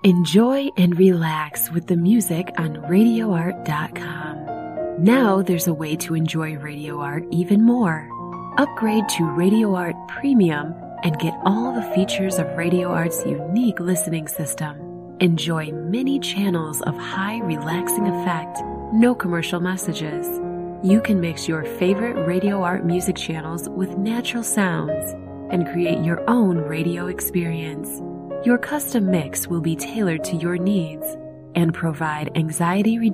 Enjoy and relax with the music on RadioArt.com. Now there's a way to enjoy Radio Art even more. Upgrade to Radio Art Premium and get all the features of Radio Art's unique listening system. Enjoy many channels of high relaxing effect, no commercial messages. You can mix your favorite Radio Art music channels with natural sounds and create your own radio experience. Your custom mix will be tailored to your needs and provide anxiety reduction